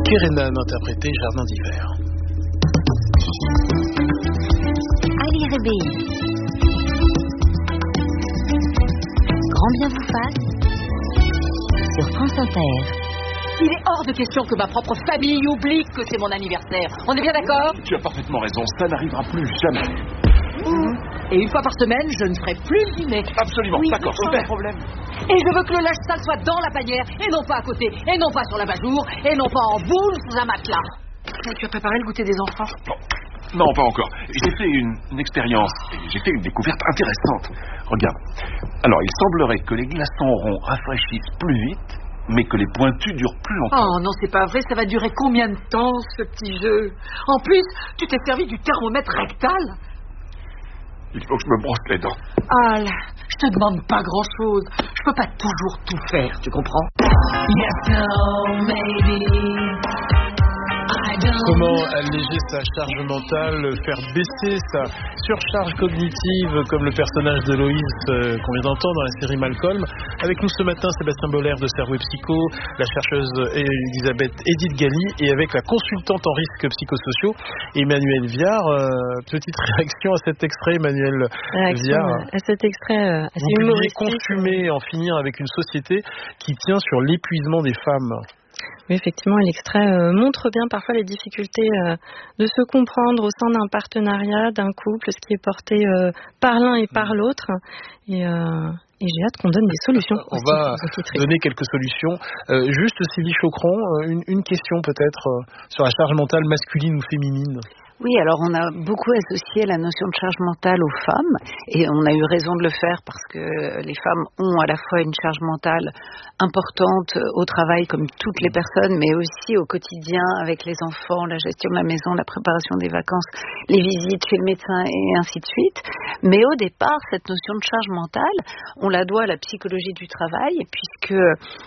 Kerenan interprété Jardin d'hiver. Ali Rebei. Grand bien vous fasse sur France Inter. Il est hors de question que ma propre famille oublie que c'est mon anniversaire. On est bien d'accord ? Tu as parfaitement raison, ça n'arrivera plus jamais. Et une fois par semaine, je ne ferai plus le dîner. Absolument, oui, d'accord, sans problème. Et je veux que le linge sale soit dans la panière, et non pas à côté, et non pas sur l'abat-jour, et non pas en boule sous un matelas. Mais tu as préparé le goûter des enfants ? Non, pas encore. J'ai fait une expérience, j'ai fait une découverte intéressante. Regarde. Alors, il semblerait que les glaçons ronds rafraîchissent plus vite, mais que les pointus durent plus longtemps. Oh non, c'est pas vrai, ça va durer combien de temps, ce petit jeu ? En plus, tu t'es servi du thermomètre rectal ? Il faut que je me brosse les dents. Ah là, je te demande pas grand-chose. Je peux pas toujours tout faire, tu comprends ? Comment alléger sa charge mentale, faire baisser sa surcharge cognitive, comme le personnage de Loïs qu'on vient d'entendre dans la série Malcolm. Avec nous ce matin, Sébastien Boller de Cerveau et Psycho, la chercheuse Elisabeth Edith Galli, et avec la consultante en risques psychosociaux, Emmanuel Viard. Petite réaction à cet extrait, Emmanuel Viard. À cet extrait assez humoristique. Vous publiez Consumer, en finir avec une société qui tient sur l'épuisement des femmes. Oui, effectivement, l'extrait montre bien parfois les difficultés de se comprendre au sein d'un partenariat, d'un couple, ce qui est porté par l'un et par l'autre. Et j'ai hâte qu'on donne des solutions. On va donner quelques solutions. Juste, Sylvie Chocron, une question peut-être sur la charge mentale masculine ou féminine. Oui, alors on a beaucoup associé la notion de charge mentale aux femmes, et on a eu raison de le faire parce que les femmes ont à la fois une charge mentale importante au travail comme toutes les personnes, mais aussi au quotidien avec les enfants, la gestion de la maison, la préparation des vacances, les visites chez le médecin et ainsi de suite. Mais au départ, cette notion de charge mentale, on la doit à la psychologie du travail, puisque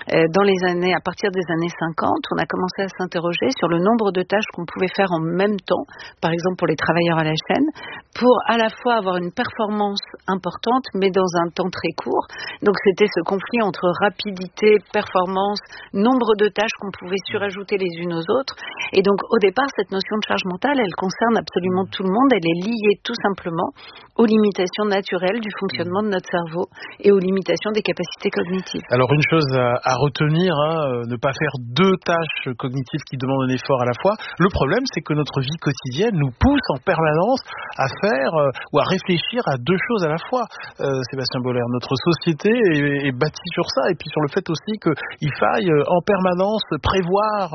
à partir des années 50, on a commencé à s'interroger sur le nombre de tâches qu'on pouvait faire en même temps, par exemple pour les travailleurs à la chaîne, pour à la fois avoir une performance importante, mais dans un temps très court. Donc c'était ce conflit entre rapidité, performance, nombre de tâches qu'on pouvait surajouter les unes aux autres. Et donc au départ, cette notion de charge mentale, elle concerne absolument tout le monde. Elle est liée tout simplement aux limitations naturelles du fonctionnement de notre cerveau et aux limitations des capacités cognitives. Alors une chose à retenir, ne pas faire deux tâches cognitives qui demandent un effort à la fois. Le problème, c'est que notre vie quotidienne nous pousse en permanence à faire ou à réfléchir à deux choses à la fois. Sébastien Boller, notre société est bâtie sur ça, et puis sur le fait aussi qu'il faille en permanence prévoir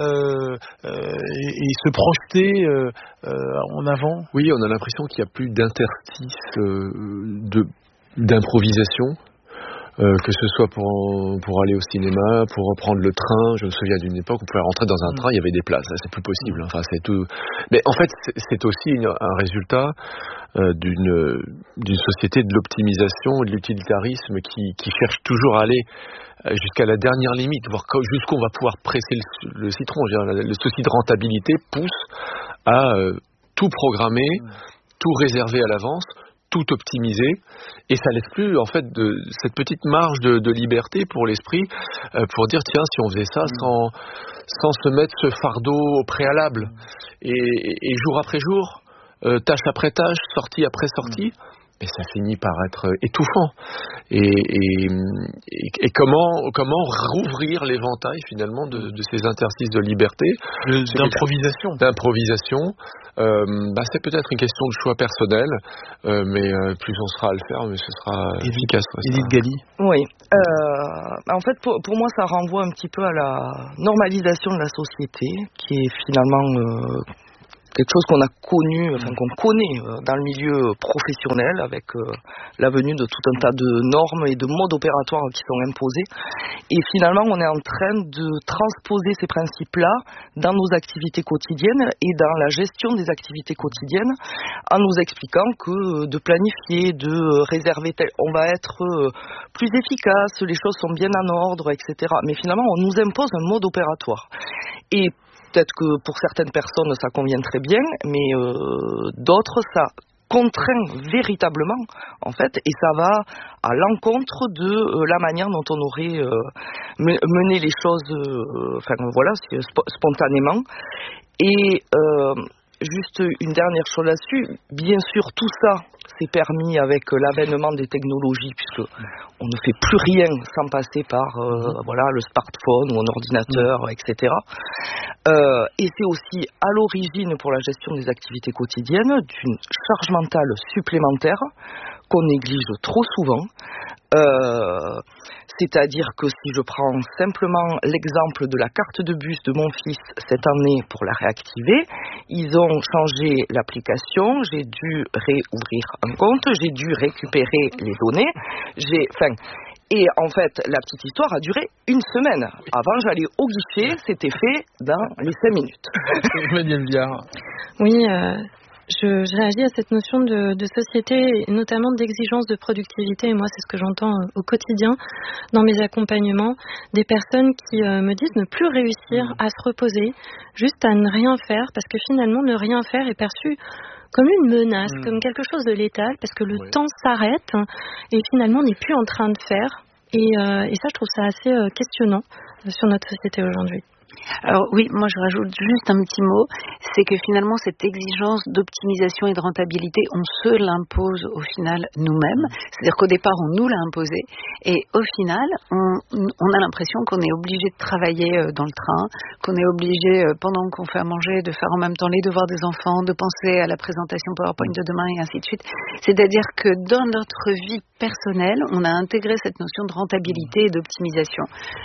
et se projeter en avant. Oui, on a l'impression qu'il n'y a plus d'interstice d'improvisation. Que ce soit pour aller au cinéma, pour reprendre le train. Je me souviens d'une époque où on pouvait rentrer dans un train, il y avait des places. Là, c'est plus possible. Enfin, c'est tout. Mais en fait, c'est aussi un résultat d'une société de l'optimisation, de l'utilitarisme qui cherche toujours à aller jusqu'à la dernière limite, voir jusqu'où on va pouvoir presser le citron. Le souci de rentabilité pousse à tout programmer, tout réserver à l'avance, tout optimiser, et ça laisse plus en fait cette petite marge de liberté pour l'esprit, pour dire tiens, si on faisait ça sans se mettre ce fardeau au préalable, et jour après jour, tâche après tâche, sortie après sortie, et ça finit par être étouffant. Et comment rouvrir l'éventail finalement de ces interstices de liberté, d'improvisation. C'est peut-être une question de choix personnel, mais plus on sera à le faire, mais ce sera efficace. Edith Galli. Oui. En fait, pour moi, ça renvoie un petit peu à la normalisation de la société, qui est finalement quelque chose qu'on a connu, qu'on connaît dans le milieu professionnel, avec la venue de tout un tas de normes et de modes opératoires qui sont imposés. Et finalement, on est en train de transposer ces principes-là dans nos activités quotidiennes et dans la gestion des activités quotidiennes, en nous expliquant que de planifier, de réserver, on va être plus efficace, les choses sont bien en ordre, etc. Mais finalement, on nous impose un mode opératoire. Et peut-être que pour certaines personnes, ça convient très bien, mais d'autres, ça contraint véritablement, en fait, et ça va à l'encontre de la manière dont on aurait mené les choses, spontanément. Et juste une dernière chose là-dessus, bien sûr, tout ça s'est permis avec l'avènement des technologies, puisque on ne fait plus rien sans passer par le smartphone ou un ordinateur, etc. Et c'est aussi à l'origine, pour la gestion des activités quotidiennes, d'une charge mentale supplémentaire qu'on néglige trop souvent. C'est-à-dire que si je prends simplement l'exemple de la carte de bus de mon fils cette année pour la réactiver, ils ont changé l'application, j'ai dû réouvrir un compte, j'ai dû récupérer les données, et en fait, la petite histoire a duré une semaine. Avant, j'allais au guichet, c'était fait dans les 5 minutes. Emmanuelle Viard. Oui, je réagis à cette notion de société, et notamment d'exigence de productivité. Et moi, c'est ce que j'entends au quotidien dans mes accompagnements. Des personnes qui me disent ne plus réussir à se reposer, juste à ne rien faire, parce que finalement, ne rien faire est perçu comme une menace, comme quelque chose de létal, parce que le temps s'arrête et finalement, on n'est plus en train de faire. Et ça, je trouve ça assez questionnant sur notre société aujourd'hui. Alors oui, moi je rajoute juste un petit mot, c'est que finalement cette exigence d'optimisation et de rentabilité, on se l'impose au final nous-mêmes. C'est-à-dire qu'au départ on nous l'a imposé et au final on a l'impression qu'on est obligé de travailler dans le train, qu'on est obligé pendant qu'on fait à manger de faire en même temps les devoirs des enfants, de penser à la présentation PowerPoint de demain et ainsi de suite. C'est-à-dire que dans notre vie personnelle, on a intégré cette notion de rentabilité et d'optimisation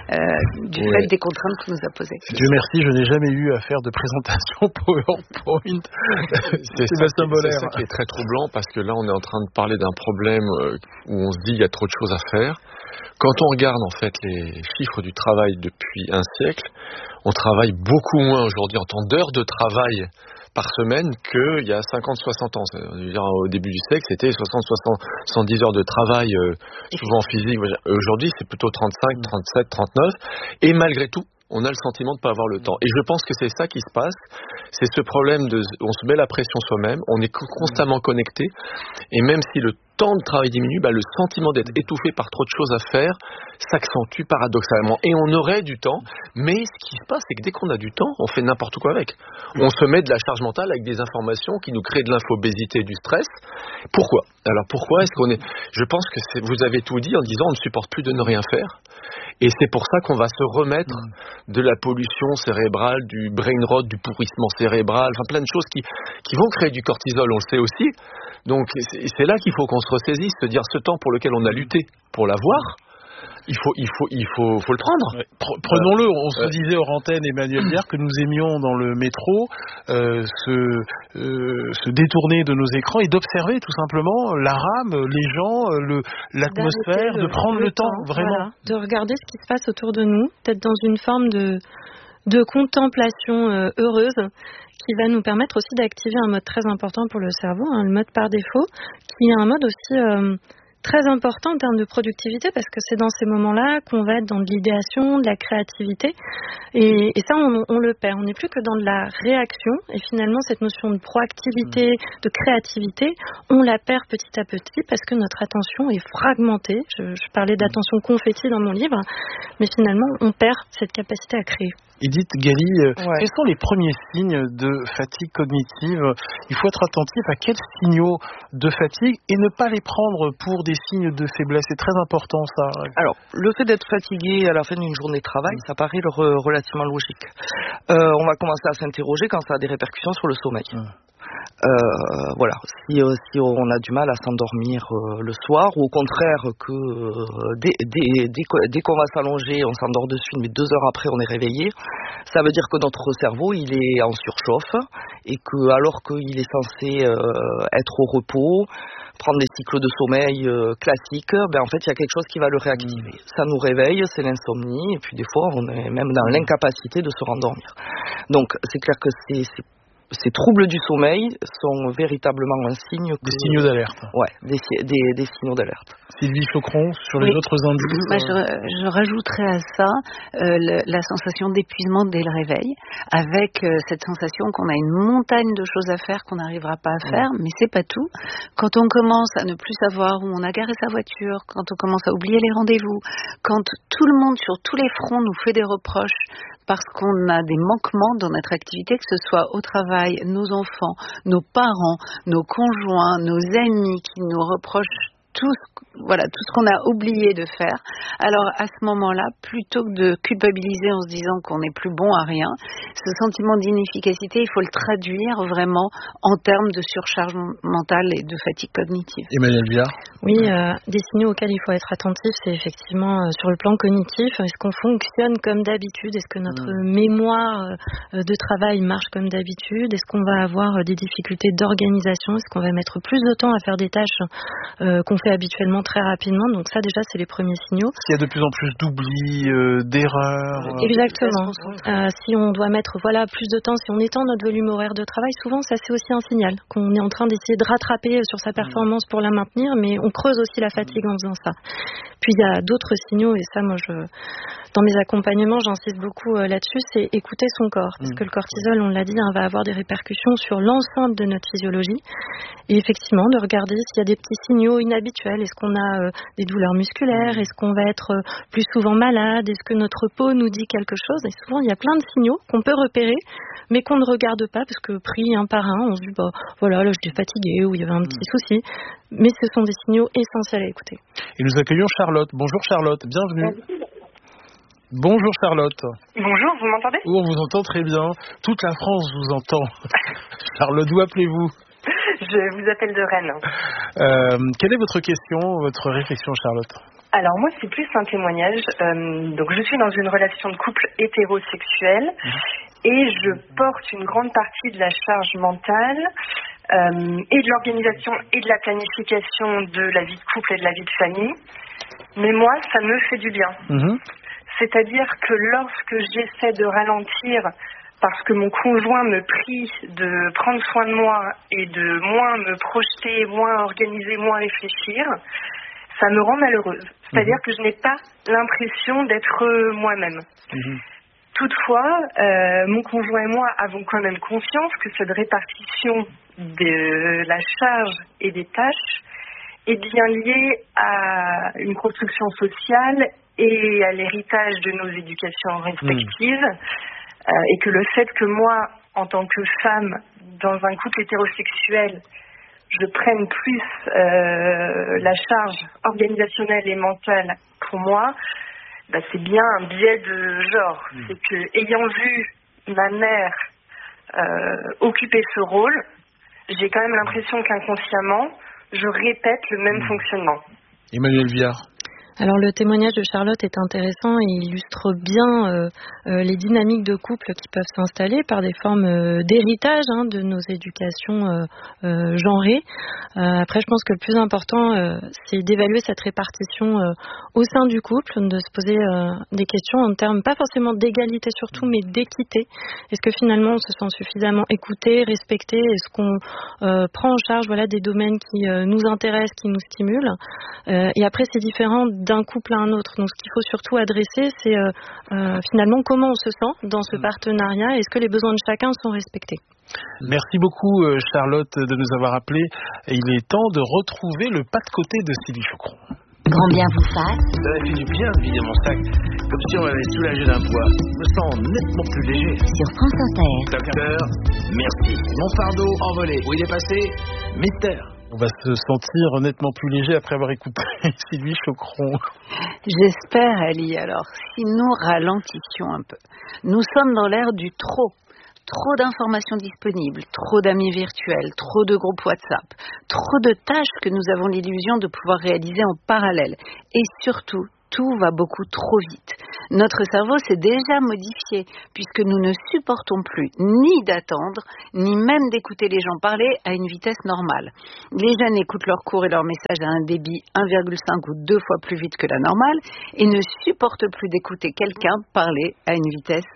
du fait des contraintes qu'on nous a posées. Dieu merci, je n'ai jamais eu à faire de présentation PowerPoint. C'est ça qui est très troublant, parce que là on est en train de parler d'un problème où on se dit il y a trop de choses à faire. Quand on regarde en fait les chiffres du travail depuis un siècle, on travaille beaucoup moins aujourd'hui en temps d'heures de travail par semaine qu'il y a 50-60 ans. C'est-à-dire, au début du siècle, c'était 60-70 heures de travail, souvent physique. Aujourd'hui, c'est plutôt 35, 37, 39. Et malgré tout, on a le sentiment de ne pas avoir le temps. Et je pense que c'est ça qui se passe. C'est ce problème on se met la pression soi-même, on est constamment connecté. Et même si le temps de travail diminue, le sentiment d'être étouffé par trop de choses à faire s'accentue paradoxalement. Et on aurait du temps, mais ce qui se passe, c'est que dès qu'on a du temps, on fait n'importe quoi avec. On se met de la charge mentale avec des informations qui nous créent de l'infobésité et du stress. Pourquoi ? Alors pourquoi est-ce qu'on est... Je pense que vous avez tout dit en disant on ne supporte plus de ne rien faire. Et c'est pour ça qu'on va se remettre de la pollution cérébrale, du brain rot, du pourrissement cérébral, enfin plein de choses qui vont créer du cortisol, on le sait aussi. Donc c'est là qu'il faut qu'on se ressaisisse, se dire ce temps pour lequel on a lutté pour l'avoir, il faut le prendre. Prenons-le. On se disait hors antenne, Emmanuelle Viard, que nous aimions dans le métro se détourner de nos écrans et d'observer tout simplement la rame, les gens, l'atmosphère, de prendre le temps vraiment. Voilà, de regarder ce qui se passe autour de nous, peut-être dans une forme de contemplation heureuse, qui va nous permettre aussi d'activer un mode très important pour le cerveau, le mode par défaut, qui est un mode aussi très important en termes de productivité, parce que c'est dans ces moments-là qu'on va être dans de l'idéation, de la créativité, et ça on le perd. On n'est plus que dans de la réaction, et finalement cette notion de proactivité, de créativité, on la perd petit à petit parce que notre attention est fragmentée. Je parlais d'attention confetti dans mon livre, mais finalement on perd cette capacité à créer. Edith Gali, quels sont les premiers signes de fatigue cognitive ? Il faut être attentif à quels signaux de fatigue et ne pas les prendre pour des signes de faiblesse. C'est très important ça. Alors, le fait d'être fatigué à la fin d'une journée de travail, ça paraît relativement logique. On va commencer à s'interroger quand ça a des répercussions sur le sommeil. Si on a du mal à s'endormir le soir, ou au contraire que dès qu'on va s'allonger, on s'endort de suite, mais 2 heures après on est réveillé, ça veut dire que notre cerveau il est en surchauffe, et que alors qu'il est censé être au repos, prendre des cycles de sommeil classiques, en fait il y a quelque chose qui va le réactiver. Ça nous réveille, c'est l'insomnie, et puis des fois on est même dans l'incapacité de se rendormir. Donc c'est clair que c'est ces troubles du sommeil sont véritablement un signe. Des signaux d'alerte. Ouais, des signaux d'alerte. Sylvie Chocron, sur les autres indices. Je rajouterais à ça la sensation d'épuisement dès le réveil, avec cette sensation qu'on a une montagne de choses à faire qu'on n'arrivera pas à faire, mais c'est pas tout. Quand on commence à ne plus savoir où on a garé sa voiture, quand on commence à oublier les rendez-vous, quand tout le monde sur tous les fronts nous fait des reproches parce qu'on a des manquements dans notre activité, que ce soit au travail, nos enfants, nos parents, nos conjoints, nos amis qui nous reprochent tout ce qu'on a oublié de faire. Alors à ce moment-là, plutôt que de culpabiliser en se disant qu'on n'est plus bon à rien, ce sentiment d'inefficacité, il faut le traduire vraiment en termes de surcharge mentale et de fatigue cognitive. Emmanuel Viard. Oui, des signaux auxquels il faut être attentif, c'est effectivement sur le plan cognitif. Est-ce qu'on fonctionne comme d'habitude? Est-ce que notre mémoire de travail marche comme d'habitude? Est-ce qu'on va avoir des difficultés d'organisation? Est-ce qu'on va mettre plus de temps à faire des tâches qu'on fait habituellement très rapidement? Donc ça, déjà, c'est les premiers signaux. S'il y a de plus en plus d'oublis, d'erreurs. Exactement. Si on doit mettre plus de temps, si on étend notre volume horaire de travail, souvent ça c'est aussi un signal qu'on est en train d'essayer de rattraper sur sa performance pour la maintenir, mais on creuse aussi la fatigue en faisant ça. Puis il y a d'autres signaux, et ça moi dans mes accompagnements j'insiste beaucoup là-dessus, c'est écouter son corps, parce que le cortisol, on l'a dit, va avoir des répercussions sur l'ensemble de notre physiologie, et effectivement de regarder s'il y a des petits signaux inhabituels. Est-ce qu'on a des douleurs musculaires? Est-ce qu'on va être plus souvent malade? Est-ce que notre peau nous dit quelque chose? Et souvent il y a plein de signaux qu'on peut repérer, mais qu'on ne regarde pas, parce que pris un par un, on se dit là j'étais fatiguée, ou il y avait un petit souci. Mais ce sont des signaux essentiels à écouter. Et nous accueillons Charlotte. Bonjour Charlotte, bienvenue. Bonjour Charlotte. Bonjour, vous m'entendez? Oui, on vous entend très bien. Toute la France vous entend. Charlotte, d'où appelez-vous? Je vous appelle de Rennes. Quelle est votre question, votre réflexion, Charlotte? Alors moi, c'est plus un témoignage. Donc je suis dans une relation de couple hétérosexuel et je porte une grande partie de la charge mentale et de l'organisation et de la planification de la vie de couple et de la vie de famille. Mais moi, ça me fait du bien. C'est-à-dire que lorsque j'essaie de ralentir parce que mon conjoint me prie de prendre soin de moi et de moins me projeter, moins organiser, moins réfléchir, ça me rend malheureuse. C'est-à-dire que je n'ai pas l'impression d'être moi-même. Toutefois, mon conjoint et moi avons quand même conscience que cette répartition de la charge et des tâches est bien liée à une construction sociale et à l'héritage de nos éducations respectives, et que le fait que moi, en tant que femme, dans un couple hétérosexuel, je prenne plus la charge organisationnelle et mentale pour moi, c'est bien un biais de genre. C'est que, ayant vu ma mère occuper ce rôle, j'ai quand même l'impression qu'inconsciemment, je répète le même fonctionnement. Emmanuel Viard. Alors le témoignage de Charlotte est intéressant et illustre bien les dynamiques de couple qui peuvent s'installer par des formes d'héritage de nos éducations genrées. Après, je pense que le plus important, c'est d'évaluer cette répartition au sein du couple, de se poser des questions en termes pas forcément d'égalité surtout, mais d'équité. Est-ce que finalement on se sent suffisamment écouté, respecté? Est-ce qu'on prend en charge des domaines qui nous intéressent, qui nous stimulent? Et après, c'est différent d'un couple à un autre. Donc ce qu'il faut surtout adresser, c'est finalement comment on se sent dans ce partenariat. Est-ce que les besoins de chacun sont respectés? Merci beaucoup Charlotte de nous avoir appelés. Il est temps de retrouver le pas de côté de Sylvie Chocron. Grand bien vous fasse. Ça m'a fait du bien de vider mon sac, comme si on m'avait soulagé d'un poids. Je me sens nettement plus léger. Sur France Inter. Docteur, merci. Mon fardeau envolé. Où il est passé? Mystère. On va se sentir nettement plus léger après avoir écouté Sylvie Chocron. J'espère, Ali. Alors, si nous ralentissions un peu, nous sommes dans l'ère du trop. Trop d'informations disponibles, trop d'amis virtuels, trop de groupes WhatsApp, trop de tâches que nous avons l'illusion de pouvoir réaliser en parallèle. Et surtout, tout va beaucoup trop vite. Notre cerveau s'est déjà modifié puisque nous ne supportons plus ni d'attendre, ni même d'écouter les gens parler à une vitesse normale. Les jeunes écoutent leurs cours et leurs messages à un débit 1,5 ou 2 fois plus vite que la normale et ne supportent plus d'écouter quelqu'un parler à une vitesse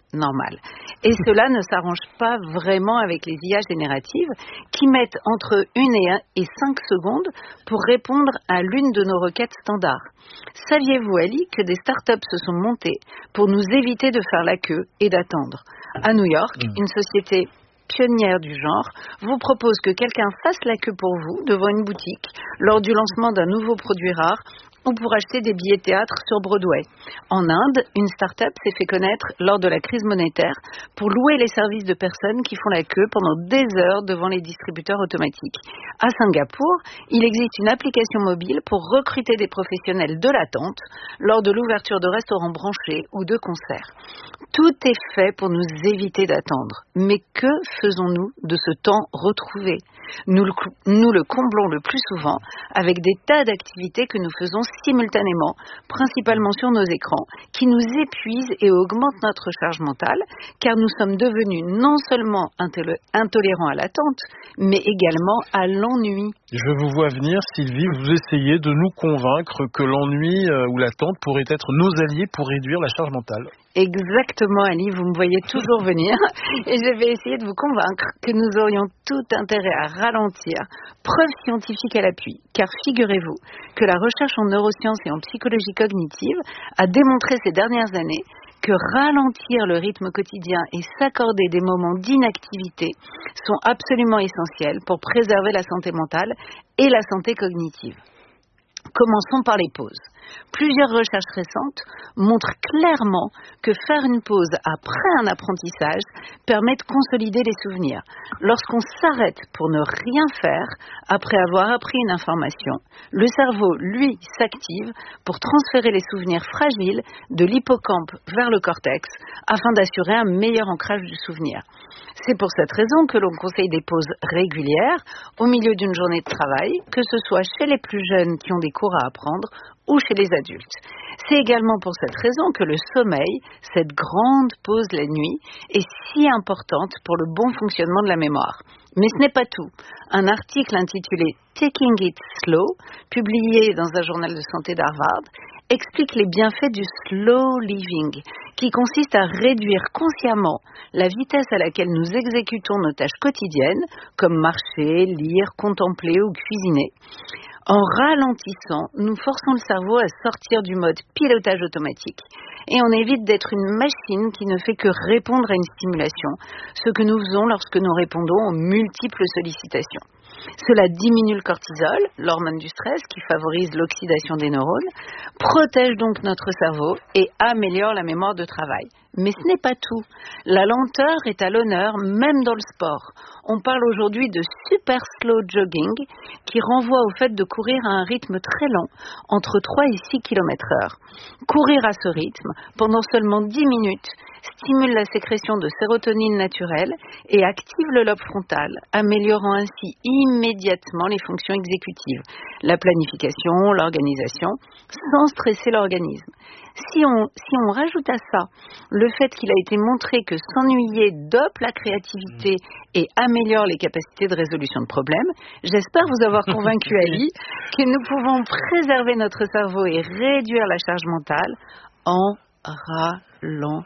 normale. Et cela ne s'arrange pas vraiment avec les IA génératives qui mettent entre 1 et 5 secondes pour répondre à l'une de nos requêtes standards. Saviez-vous, Ali, que des startups se sont montées pour nous éviter de faire la queue et d'attendre? À New York, une société pionnière du genre vous propose que quelqu'un fasse la queue pour vous devant une boutique lors du lancement d'un nouveau produit rare ou pour acheter des billets de théâtre sur Broadway. En Inde, une start-up s'est fait connaître lors de la crise monétaire pour louer les services de personnes qui font la queue pendant des heures devant les distributeurs automatiques. À Singapour, il existe une application mobile pour recruter des professionnels de l'attente lors de l'ouverture de restaurants branchés ou de concerts. Tout est fait pour nous éviter d'attendre. Mais que faisons-nous de ce temps retrouvé ? Nous le comblons le plus souvent avec des tas d'activités que nous faisons simultanément, principalement sur nos écrans, qui nous épuisent et augmentent notre charge mentale, car nous sommes devenus non seulement intolérants à l'attente, mais également à l'ennui. Je vous vois venir, Sylvie, vous essayez de nous convaincre que l'ennui ou l'attente pourraient être nos alliés pour réduire la charge mentale. Exactement, Ali, vous me voyez toujours venir et je vais essayer de vous convaincre que nous aurions tout intérêt à ralentir, preuve scientifique à l'appui, car figurez-vous que la recherche en neurosciences et en psychologie cognitive a démontré ces dernières années que ralentir le rythme quotidien et s'accorder des moments d'inactivité sont absolument essentiels pour préserver la santé mentale et la santé cognitive. Commençons par les pauses. Plusieurs recherches récentes montrent clairement que faire une pause après un apprentissage permet de consolider les souvenirs. Lorsqu'on s'arrête pour ne rien faire après avoir appris une information, le cerveau, lui, s'active pour transférer les souvenirs fragiles de l'hippocampe vers le cortex afin d'assurer un meilleur ancrage du souvenir. C'est pour cette raison que l'on conseille des pauses régulières au milieu d'une journée de travail, que ce soit chez les plus jeunes qui ont des cours à apprendre ou chez les adultes. C'est également pour cette raison que le sommeil, cette grande pause la nuit, est si importante pour le bon fonctionnement de la mémoire. Mais ce n'est pas tout. Un article intitulé Taking It Slow, publié dans un journal de santé d'Harvard, explique les bienfaits du slow living, qui consiste à réduire consciemment la vitesse à laquelle nous exécutons nos tâches quotidiennes, comme marcher, lire, contempler ou cuisiner. En ralentissant, nous forçons le cerveau à sortir du mode pilotage automatique et on évite d'être une machine qui ne fait que répondre à une stimulation, ce que nous faisons lorsque nous répondons aux multiples sollicitations. Cela diminue le cortisol, l'hormone du stress qui favorise l'oxydation des neurones, protège donc notre cerveau et améliore la mémoire de travail. Mais ce n'est pas tout. La lenteur est à l'honneur même dans le sport. On parle aujourd'hui de super slow jogging qui renvoie au fait de courir à un rythme très lent, entre 3 et 6 km/h. Courir à ce rythme pendant seulement 10 minutes stimule la sécrétion de sérotonine naturelle et active le lobe frontal, améliorant ainsi immédiatement les fonctions exécutives, la planification, l'organisation, sans stresser l'organisme. Si on rajoute à ça le fait qu'il a été montré que s'ennuyer dope la créativité et améliore les capacités de résolution de problèmes, j'espère vous avoir convaincu, Ali, que nous pouvons préserver notre cerveau et réduire la charge mentale en ralentissant.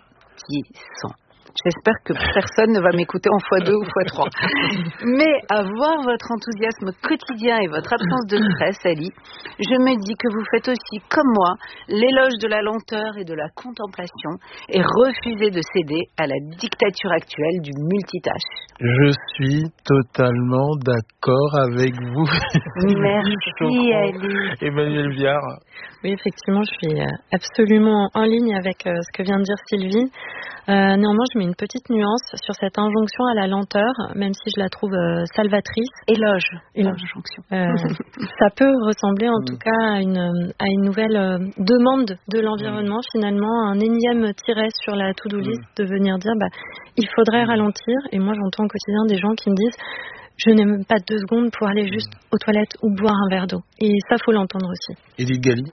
J'espère que personne ne va m'écouter en x2 ou x3. Mais à voir votre enthousiasme quotidien et votre absence de stress, Ali, je me dis que vous faites aussi, comme moi, l'éloge de la lenteur et de la contemplation et refusez de céder à la dictature actuelle du multitâche. Je suis totalement d'accord avec vous. Merci, Ali. Emmanuelle Viard. Oui, effectivement, je suis absolument en ligne avec ce que vient de dire Sylvie. Néanmoins, je mets une petite nuance sur cette injonction à la lenteur, même si je la trouve salvatrice. Éloge. Injonction. Ça peut ressembler en tout cas à une nouvelle demande de l'environnement, finalement, un énième tiret sur la to-do list, de venir dire il faudrait ralentir. Et moi, j'entends au quotidien des gens qui me disent je n'ai même pas 2 secondes pour aller juste aux toilettes ou boire un verre d'eau. Et ça, faut l'entendre aussi. Edith Gali.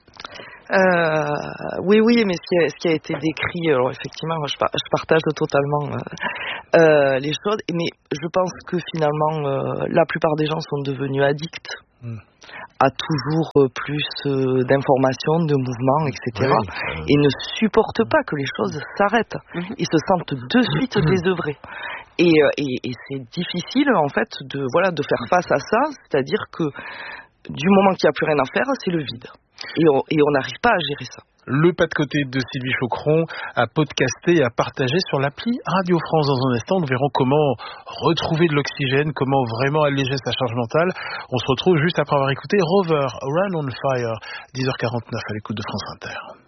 Oui, mais ce qui a été décrit, alors effectivement, moi, je partage totalement les choses, mais je pense que finalement, la plupart des gens sont devenus addicts a toujours plus d'informations, de mouvements, etc. Et ne supporte pas que les choses s'arrêtent. Ils se sentent de suite désœuvrés. Et c'est difficile, en fait, de faire face à ça, c'est-à-dire que du moment qu'il n'y a plus rien à faire, c'est le vide. Et on n'arrive pas à gérer ça. Le pas de côté de Sylvie Choqueron à podcaster et à partager sur l'appli Radio France. Dans un instant, nous verrons comment retrouver de l'oxygène, comment vraiment alléger sa charge mentale. On se retrouve juste après avoir écouté Rover, Run on Fire, 10h49 à l'écoute de France Inter.